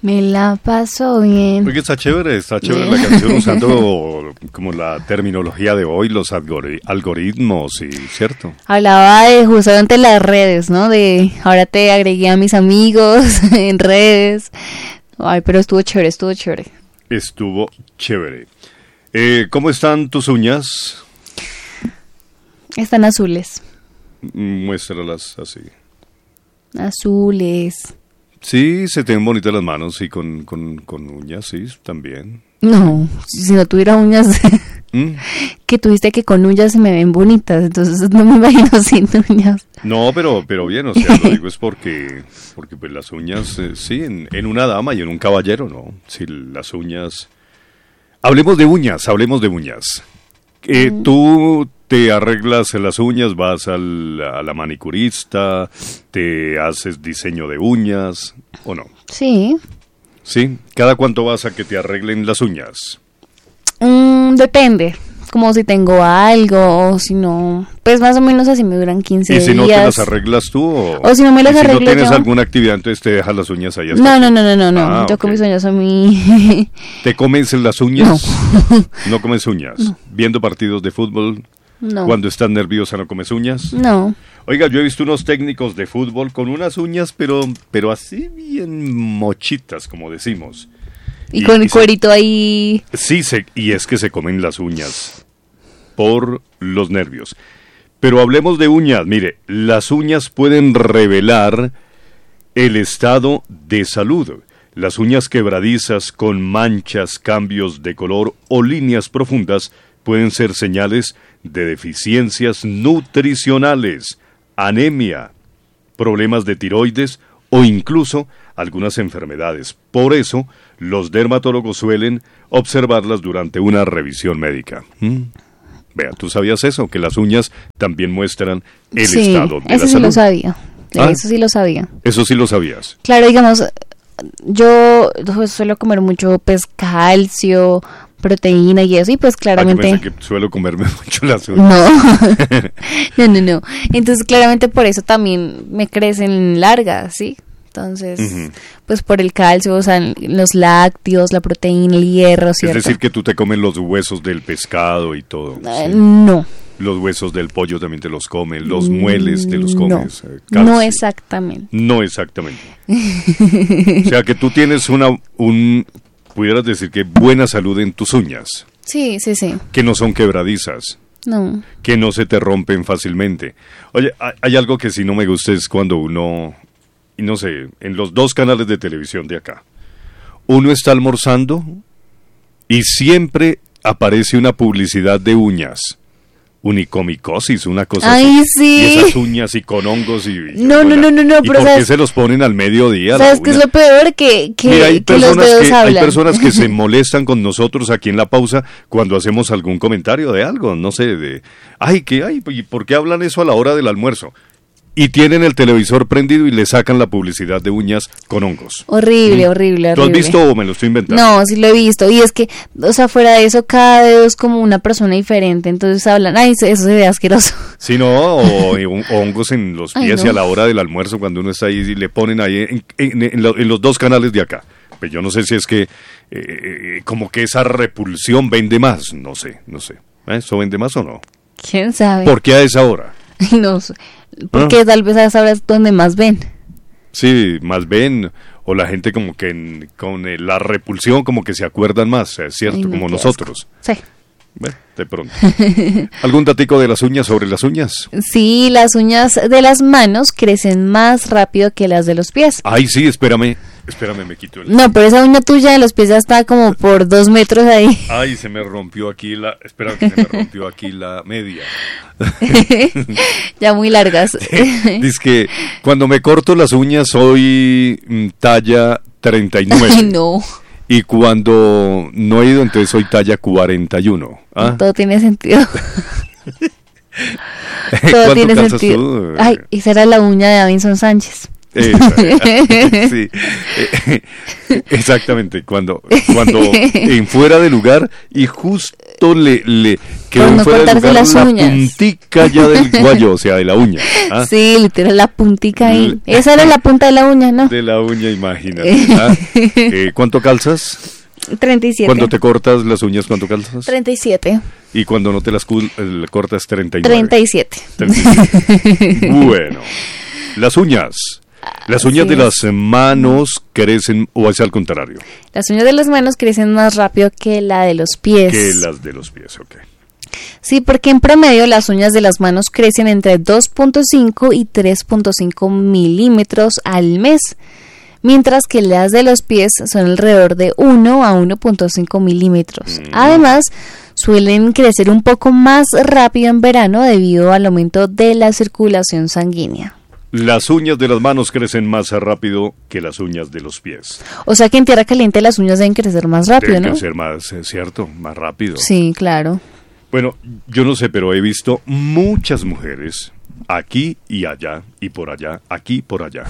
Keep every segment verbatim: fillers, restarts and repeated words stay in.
Me la paso bien. Porque está chévere, está chévere la canción usando como la terminología de hoy, los algori- algoritmos, y ¿cierto? Hablaba de justamente las redes, ¿no? De ahora te agregué a mis amigos en redes. Ay, pero estuvo chévere, estuvo chévere. Estuvo chévere. Eh, ¿Cómo están tus uñas? Están azules. Muéstralas así. Azules. Sí, se te ven bonitas las manos, sí, con, con, con uñas, sí, también. No, si no tuviera uñas, ¿Mm? que tuviste que con uñas se me ven bonitas, entonces no me imagino sin uñas. No, pero pero bien, o sea, lo digo es porque porque pues las uñas, eh, sí, en, en una dama y en un caballero, ¿no? Si las uñas... Hablemos de uñas, hablemos de uñas. Eh, mm. Tú te arreglas las uñas, vas al, a la manicurista, te haces diseño de uñas, ¿o no? Sí. ¿Sí? ¿Cada cuánto vas a que te arreglen las uñas? Mm, depende, como si tengo algo o si no, pues más o menos así me duran quince días. ¿Y si no te las arreglas tú? O, o si no me las arreglo yo. Si no tienes yo? alguna actividad, entonces te dejas las uñas ahí. No, no, no, no, no, no, ah, yo okay. con mis uñas son mi... ¿Te comes las uñas? No. ¿No comes uñas? No. ¿Viendo partidos de fútbol? No. ¿Cuando estás nerviosa no comes uñas? No. Oiga, yo he visto unos técnicos de fútbol con unas uñas, pero pero así bien mochitas, como decimos. Y, y con el cuerito se, ahí... Sí, se, y es que se comen las uñas por los nervios. Pero hablemos de uñas. Mire, las uñas pueden revelar el estado de salud. Las uñas quebradizas con manchas, cambios de color o líneas profundas pueden ser señales de deficiencias nutricionales, anemia, problemas de tiroides o incluso algunas enfermedades. Por eso, los dermatólogos suelen observarlas durante una revisión médica. ¿Mm? Vea, ¿tú sabías eso? Que las uñas también muestran el sí, estado de la eso sí salud. Lo sabía. ¿Ah? Eso sí lo sabía. Eso sí lo sabías. Claro, digamos, yo suelo comer mucho pues calcio, proteína y eso, y pues claramente... Ah, yo pensé que suelo comerme mucho las uñas. No, no, no, no. Entonces claramente por eso también me crecen largas, ¿sí? Entonces, uh-huh. pues por el calcio, o sea, los lácteos, la proteína, el hierro, ¿cierto? Es decir, que tú te comes los huesos del pescado y todo. Uh, ¿sí? No. Los huesos del pollo también te los comes, los mueles te los comes. No, calcio. no exactamente. No exactamente. O sea, que tú tienes una, un, pudieras decir que buena salud en tus uñas. Sí, sí, sí. Que no son quebradizas. No. Que no se te rompen fácilmente. Oye, hay algo que sí no me gusta, es cuando uno... Y no sé, en los dos canales de televisión de acá, uno está almorzando y siempre aparece una publicidad de uñas, unicomicosis, una cosa Ay, así, sí. y esas uñas y con hongos y... No, no, no, no, no, ¿y pero por ¿sabes? qué se los ponen al mediodía? ¿Sabes qué es lo peor? Que, que, Mira, hay que los dedos que, hablan. hay personas que se molestan con nosotros aquí en la pausa cuando hacemos algún comentario de algo, no sé, de... Ay, ¿qué hay? ¿Y por qué hablan eso a la hora del almuerzo? Y tienen el televisor prendido y le sacan la publicidad de uñas con hongos. Horrible, ¿Mm? horrible, horrible. ¿Tú has visto o me lo estoy inventando? No, sí lo he visto. Y es que, o sea, fuera de eso, cada dedo es como una persona diferente. Entonces hablan, ay, eso se ve asqueroso. Sí, no, o, o hongos en los pies. Ay, no. Y a la hora del almuerzo, cuando uno está ahí, y le ponen ahí en, en, en, lo, en los dos canales de acá. Pues yo no sé si es que, eh, como que esa repulsión vende más. No sé, no sé. ¿Eso vende más o no? ¿Quién sabe? ¿Por qué a esa hora? No sé. Porque ¿Ah? tal vez a esa hora es donde más ven. Sí, más ven, o la gente como que en, con eh, la repulsión como que se acuerdan más, es cierto, Ay, no, como nosotros. Asco. Sí. Bueno, de pronto. ¿Algún datico de las uñas sobre las uñas? Sí, las uñas de las manos crecen más rápido que las de los pies. Ay, sí, espérame, espérame, me quito el... No, pero esa uña tuya de los pies ya está como por dos metros ahí. Ay, se me rompió aquí la... Espera, que se me rompió aquí la media. Ya muy largas. Dice que cuando me corto las uñas soy mm, talla treinta y nueve. Ay, no. Y cuando no he ido, entonces soy talla cuarenta y uno. ¿Ah? Todo tiene sentido. Todo tiene sentido. Tú? Ay, esa era la uña de Davinson Sánchez. Esa, sí, exactamente, cuando, cuando en fuera de lugar y justo le, le quedó no fuera de lugar las la uñas. puntica ya del guayo, o sea, de la uña. ¿Ah? Sí, literal, la puntica ahí. Esa era la punta de la uña, ¿no? De la uña, imagínate. ¿Ah? Eh, ¿Cuánto calzas? treinta y siete. Cuando te cortas las uñas, ¿cuánto calzas? treinta y siete. Y cuando no te las cul- eh, cortas, treinta y nueve. treinta y siete. treinta y siete. Bueno, las uñas. Las uñas Así de es. las manos crecen, o es al contrario, Las uñas de las manos crecen más rápido que la de los pies. que las de los pies, ok. Sí, porque en promedio las uñas de las manos crecen entre dos punto cinco y tres punto cinco milímetros al mes, mientras que las de los pies son alrededor de uno a uno punto cinco milímetros. Mm. Además, suelen crecer un poco más rápido en verano debido al aumento de la circulación sanguínea. Las uñas de las manos crecen más rápido que las uñas de los pies. O sea que en tierra caliente las uñas deben crecer más rápido, Deben ¿no? crecer más, es cierto, más rápido. Sí, claro. Bueno, yo no sé, pero he visto muchas mujeres aquí y allá, y por allá, aquí y por allá,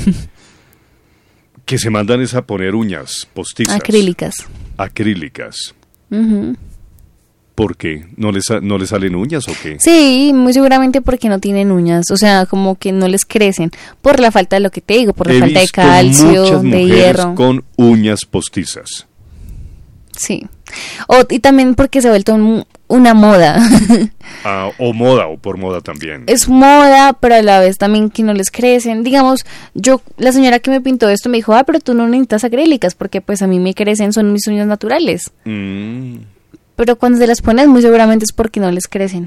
que se mandan es a poner uñas postizas. Acrílicas. Acrílicas. Ujú. ¿Por qué? ¿No les, sa- ¿No les salen uñas o qué? Sí, muy seguramente porque no tienen uñas, o sea, como que no les crecen, por la falta de lo que te digo, por la He falta de visto calcio, muchas de mujeres hierro. con uñas postizas. Sí. O, y también porque se ha vuelto un- una moda. Ah, o moda, o por moda también. Es moda, pero a la vez también que no les crecen. Digamos, yo, la señora que me pintó esto me dijo, ah, pero tú no necesitas acrílicas, porque pues a mí me crecen, son mis uñas naturales. Mm, Pero cuando se las pones, muy seguramente es porque no les crecen.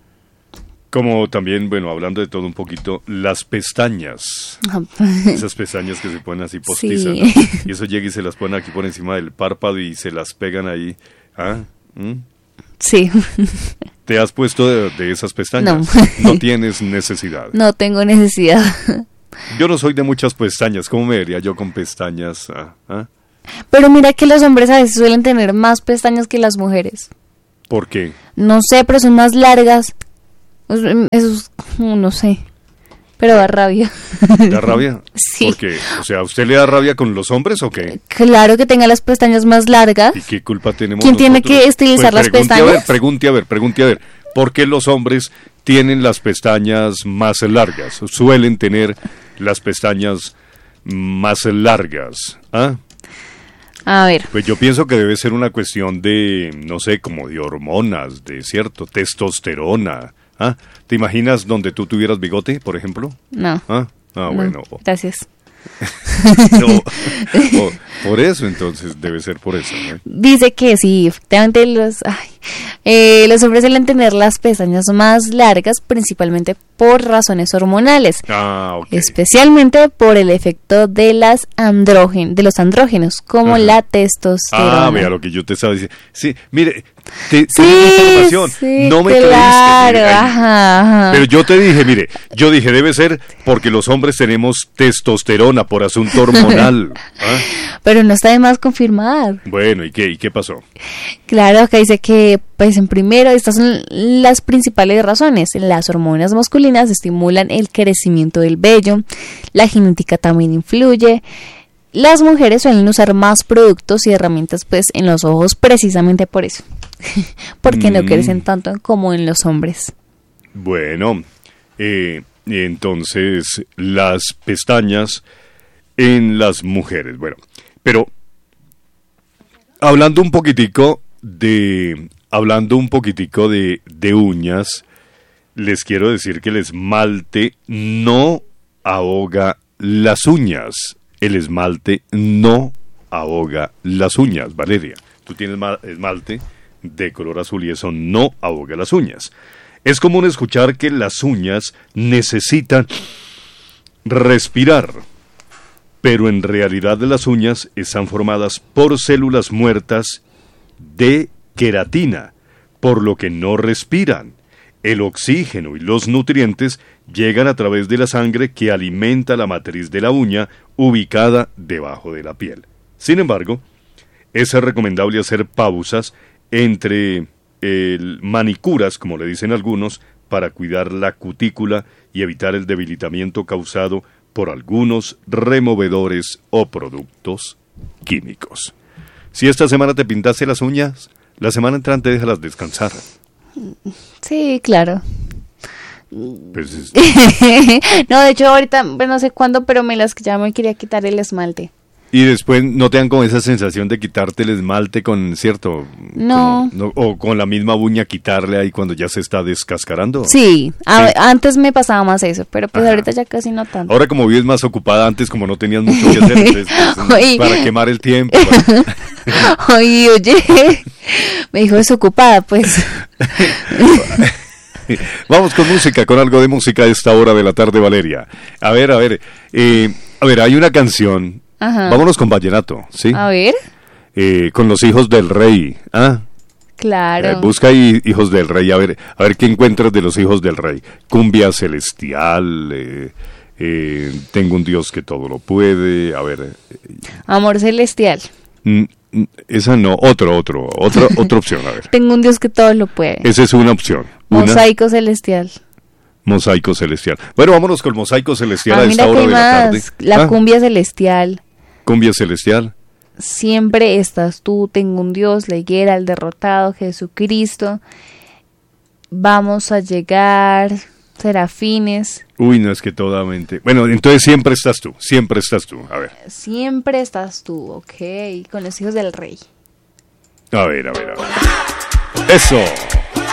como también, bueno, hablando de todo un poquito, las pestañas. Esas pestañas que se ponen así postizas. Sí. ¿No? Y eso llega y se las ponen aquí por encima del párpado y se las pegan ahí. ¿Ah? ¿Mm? Sí. ¿Te has puesto de, de esas pestañas? No. No tienes necesidad. No tengo necesidad. Yo no soy de muchas pestañas. ¿Cómo me vería yo con pestañas? Ah, ¿ah? Pero mira que los hombres a veces suelen tener más pestañas que las mujeres. ¿Por qué? No sé, pero son más largas. Pues, mm, Eso es, mm, no sé. Pero da rabia. ¿Da rabia? Sí. ¿Por qué? O sea, ¿a usted le da rabia con los hombres o qué? Claro que tenga las pestañas más largas. ¿Y qué culpa tenemos ¿Quién tiene nosotros? que estilizar las pregunte pestañas? A ver, pregunte a ver, pregunte a ver. ¿Por qué los hombres tienen las pestañas más largas? Suelen tener las pestañas más largas. ¿Ah? A ver, Pues yo pienso que debe ser una cuestión de, no sé, como de hormonas, de cierto, testosterona. ¿Ah? ¿Te imaginas donde tú tuvieras bigote, por ejemplo? no. Ah, ah no, bueno. Gracias. No, o- por eso entonces, debe ser por eso, ¿no? Dice que sí, efectivamente los, ay, eh, los hombres suelen tener las pestañas más largas principalmente por razones hormonales, Ah, ok. especialmente por el efecto de las andrógen, de los andrógenos, como Ajá. la testosterona. Ah, vea lo que yo te estaba diciendo. Sí, mire, te, Sí, tenés información. sí, no me claro, creíste. Mire, ay, ajá, ajá. Pero yo te dije, mire, yo dije, debe ser porque los hombres tenemos testosterona por asunto hormonal. ¿Ah? Pero no está de más confirmar. Bueno, ¿y qué? ¿Y qué pasó? Claro, acá dice que, pues en primero, estas son las principales razones. Las hormonas masculinas estimulan el crecimiento del vello, la genética también influye. Las mujeres suelen usar más productos y herramientas pues en los ojos precisamente por eso, porque no Mm. crecen tanto como en los hombres. Bueno, eh, entonces las pestañas en las mujeres. Bueno, pero hablando un poquitico de, hablando un poquitico de, de uñas, les quiero decir que el esmalte no ahoga las uñas. El esmalte no ahoga las uñas, Valeria. Tú tienes ma- esmalte de color azul y eso no ahoga las uñas. Es común escuchar que las uñas necesitan respirar, pero en realidad las uñas están formadas por células muertas de queratina, por lo que no respiran. El oxígeno y los nutrientes llegan a través de la sangre que alimenta la matriz de la uña ubicada debajo de la piel. Sin embargo, es recomendable hacer pausas entre el manicuras, como le dicen algunos, para cuidar la cutícula y evitar el debilitamiento causado por algunos removedores o productos químicos. Si esta semana te pintaste las uñas, la semana entrante déjalas descansar. Sí, claro. Pues es... No, de hecho ahorita, pues no sé cuándo, pero me las ya me quería quitar el esmalte. Y después no te dan como esa sensación de quitarte el esmalte con, ¿cierto? No. Como, no o con la misma uña quitarle ahí cuando ya se está descascarando. Sí, a, Sí. antes me pasaba más eso, pero pues Ajá. ahorita ya casi no tanto. Ahora como vives más ocupada, antes como no tenías mucho que hacer, entonces, pues, Oye. para quemar el tiempo. Para... Oye, oye, me dijo desocupada, pues. Vamos con música, con algo de música a esta hora de la tarde, Valeria. A ver, a ver, eh, a ver, hay una canción. Ajá. Vámonos con vallenato, ¿sí? A ver, Eh, con los hijos del rey. Ah, claro. eh, busca ahí hijos del rey, a ver, a ver qué encuentras de los hijos del rey. Cumbia celestial, eh, eh, tengo un Dios que todo lo puede, a ver. eh, Amor celestial. mm, mm, esa no, otro, otro, otra, otra opción, a ver. Tengo un Dios que todo lo puede. Esa es una opción. Una, Mosaico celestial. mosaico celestial. Bueno, vámonos con mosaico celestial Ah, a esta mira que hora hay de la tarde. más. La Ah, cumbia celestial. cumbia celestial. Siempre estás tú, tengo un Dios, la higuera, el derrotado, Jesucristo. Vamos a llegar, serafines. Uy, no es que toda mente. Bueno, entonces siempre estás tú, siempre estás tú. A ver, Siempre estás tú, ok. Con los hijos del rey. a ver, a ver, a ver. Eso.